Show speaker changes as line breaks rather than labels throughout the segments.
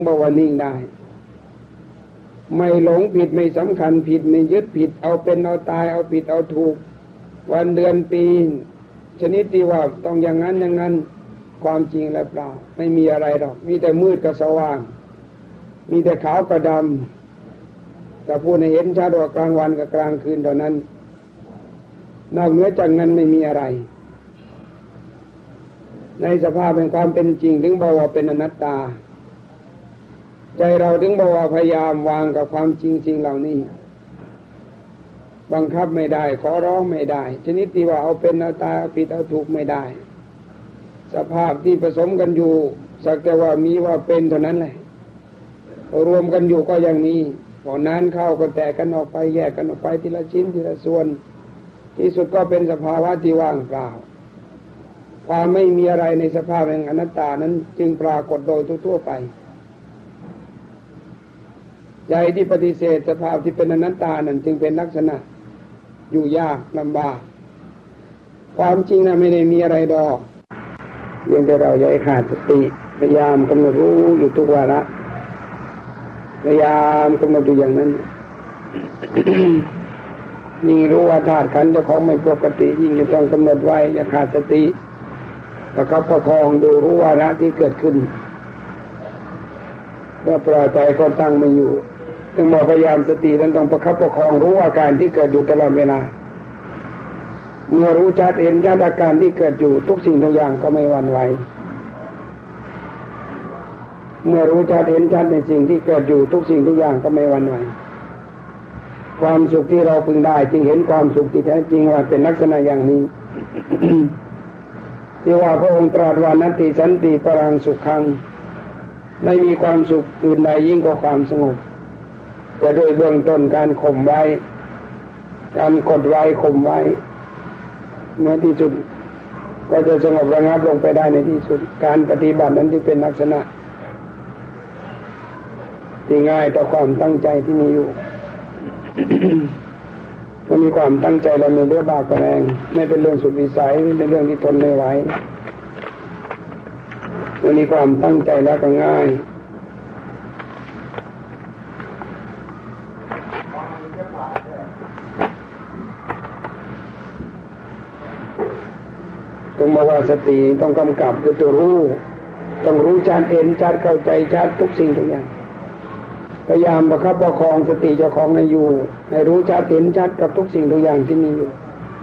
บอกว่านิ่งได้ไม่หลงผิดไม่สำคัญผิดไม่ยึดผิดเอาเป็นเอาตายเอาผิดเอาถูกวันเดือนปีชนิดที่ว่าต้องอย่างนั้นอย่างนั้นความจริงแล้วเปล่าไม่มีอะไรหรอกมีแต่มืดกับสว่างมีแต่ขาวกับดำแต่พูดให้เห็นชัดว่ากลางวันกับกลางคืนเท่านั้นนอกเหนือจากนั้นไม่มีอะไรในสภาพแห่งความเป็นจริงถึงบอกว่าเป็นอนัตตาใจเราถึงบอกว่าพยายามวางกับความจริงสิ่งเหล่านี้บังคับไม่ได้ขอร้องไม่ได้ชนิดที่ว่าเอาเป็นเอาตายเอาผิดเอาถูกไม่ได้สภาพที่ผสมกันอยู่สักแต่ว่ามีว่าเป็นเท่านั้นแหละรวมกันอยู่ก็อย่างนี้พอนั้นเข้าก็แตกกันออกไปแยกกันออกไปทีละชิ้นทีละส่วนที่สุดก็เป็นสภาวะที่ว่างเปล่าความไม่มีอะไรในสภาพแห่งอนัตตานั้นจึงปรากฏโดยทั่วไปใจที่ปฏิเสธสภาพที่เป็นอนัตตานั้นจึงเป็นลักษณะอยู่ยากลำบากความจริงนะไม่ได้มีอะไรดอกเพียงแต่เราอย่าให้ขาดสติพยายามกำหนดรู้อยู่ทุกวาระพยายามกำหนดอยู่อย่างนั้น ยิ่งรู้ว่าธาตุขันธ์เจ้าของไม่ปกติยิ่งจะต้องกำหนดไว้อย่าขาดสติประคับประคองดูรู้วาระที่เกิดขึ้นเมื่อปล่อยใจก็ตั้งไม่อยู่ต้องพยายามสตินั้นต้องประคับประคองรู้อาการที่เกิดอยู่ตลอดเวลาเมื่อรู้ชัดเห็นชัดอาการที่เกิดอยู่ทุกสิ่งทุกอย่างก็ไม่หวั่นไหวเมื่อรู้ชัดเห็นชัดในสิ่งที่เกิดอยู่ทุกสิ่งทุกอย่างก็ไม่หวั่นไหวความสุขที่เราพึงได้จึงเห็นความสุขที่แท้จริงว่าเป็นลักษณะอย่างนี้ ที่ว่าพระองค์ตรัสว่านัตติสันติปรังสุขขังไม่มีความสุขอื่นใดยิ่งกว่าความสงบแต่โดยเบื้องต้นการข่มไว้การกดไว้ข่มไว้ในที่สุดก็จะสงบระงับลงไปได้ในที่สุดการปฏิบัตินั้นที่เป็นลักษณะที่ง่ายต่อความตั้งใจที่มีอยู่ ถ้ามีความตั้งใจแล้วมีเรื่องบากแรงไม่เป็นเรื่องสุดวิสัยไม่เป็นเรื่องที่ทนไม่ไหวเมื่อมีความตั้งใจแล้วก็ง่ายต้องบอกว่าสติต้องกำกับคือตัวรู้ต้องรู้ชัดเห็นชัดเข้าใจชัดทุกสิ่งทุกอย่างพยายามประคับประคองสติเจ้าของให้อยู่ให้รู้ชัดเห็นชัดกับทุกสิ่งทุกอย่างที่มีอยู่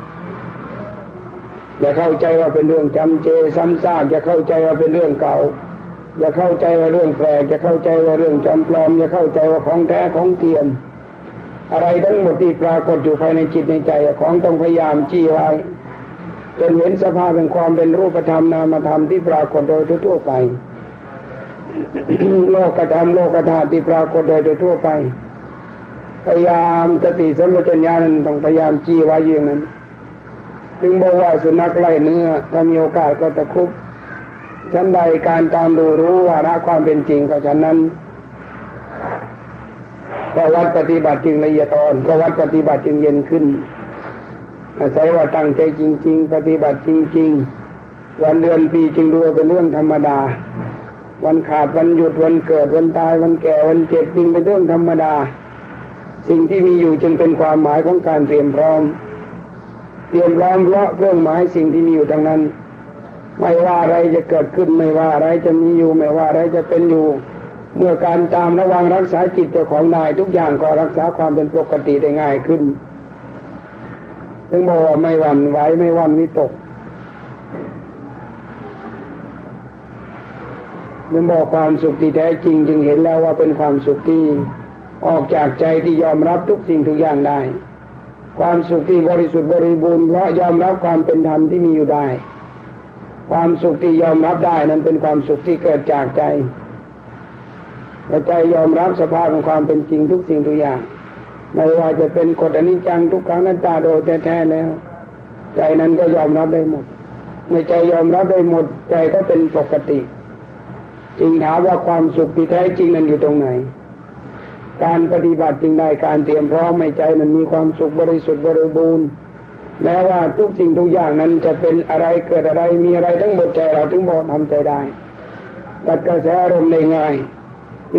อย่าเข้าใจว่าเป็นเรื่องจำเจซ้ำซากอย่าเข้าใจว่าเป็นเรื่องเก่าอย่าเข้าใจว่าเรื่องแปลกอย่าเข้าใจว่าเรื่องจอมปลอมอย่าเข้าใจว่าของแท้ของเทียมอะไรทั้งหมดที่ปรากฏอยู่ภายในจิตในใจของต้องพยายามจี้ไว้จนเห็นสภาพเป็นความเป็นรูปธรรมนามธรรมที่ปรากฏโดยทั่วไป โลกธรรมโลกธาตุที่ปรากฏโดยทั่วไปพยายามสติสัมปชัญญะนั้นต้องพยายามจี้ไว้อย่างนั้นถึงบอกว่าสุนัขไล่เนื้อถ้ามีโอกาสก็ตะครุบชั้นใดการตามดูรู้วาระความเป็นจริงก็ฉะนั้นก็วัดปฏิบัติจึงละเอียดอ่อนก็วัดปฏิบัติจึงเย็นขึ้นอาศัยว่าตั้งใจจริงๆปฏิบัติจริงๆวันเดือนปีจึงดูเป็นเรื่องธรรมดาวันขาดวันหยุดวันเกิดวันตายวันแก่วันเจ็บจึงเป็นเรื่องธรรมดาสิ่งที่มีอยู่จึงเป็นความหมายของการเตรียมพร้อมเพราะเครื่องหมายสิ่งที่มีอยู่ทั้งนั้นไม่ว่าอะไรจะเกิดขึ้นไม่ว่าอะไรจะมีอยู่ไม่ว่าอะไรจะเป็นอยู่เมื่อการตามระวังรักษาจิตเจ้าของได้ทุกอย่างก็รักษาความเป็นปกติได้ง่ายขึ้นถึงบอกว่าไม่หวั่นไหวไม่หวั่นวิตกถึงบอกความสุขที่แท้จริงจึงเห็นแล้วว่าเป็นความสุขที่ออกจากใจที่ยอมรับทุกสิ่งทุกอย่างได้ความสุขที่บริสุทธิ์บริบูรณ์เพราะยอมรับความเป็นธรรมที่มีอยู่ได้ความสุขที่ยอมรับได้นั้นเป็นความสุขที่เกิดจากใจใจยอมรับสภาพของความเป็นจริงทุกสิ่งทุกอย่างไม่ว่าจะเป็นกฎอนิจจังทุกขังอนัตตาโดยแท้ๆแล้วใจนั้นก็ยอมรับได้หมดเมื่อใจยอมรับได้หมดใจก็เป็นปกติจึงถามว่าความสุขที่แท้จริงนั้นอยู่ตรงไหนการปฏิบัติจึงได้การเตรียมพร้อมให้ใจนั้นมีความสุขบริสุทธิ์บริบูรณ์แม้ว่าทุกสิ่งทุกอย่างนั้นจะเป็นอะไรเกิดอะไรมีอะไรทั้งหมดใจเราถึงบอกทำใจได้ตัดกระแสอารมณ์ได้ง่าย